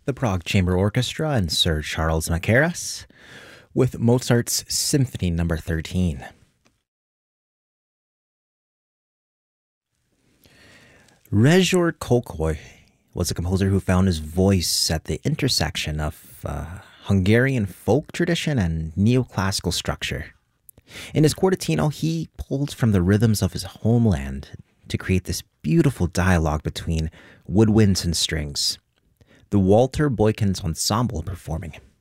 the Prague Chamber Orchestra and Sir Charles Mackerras with Mozart's Symphony No. 13. Rezsor Kölkei was a composer who found his voice at the intersection of Hungarian folk tradition and neoclassical structure. In his quartetino, he pulled from the rhythms of his homeland to create this beautiful dialogue between woodwinds and strings. The Walter Boykins Ensemble performing.